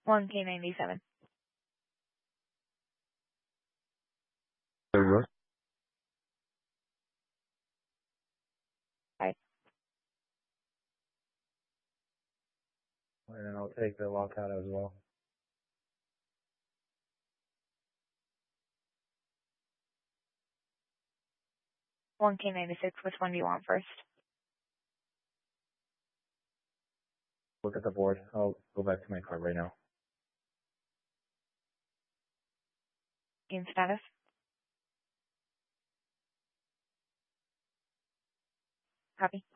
1K97. There you go. Bye. And then I'll take the lockout as well. One K96. Which one do you want first? Look at the board. I'll go back to my card right now. Game status. Copy.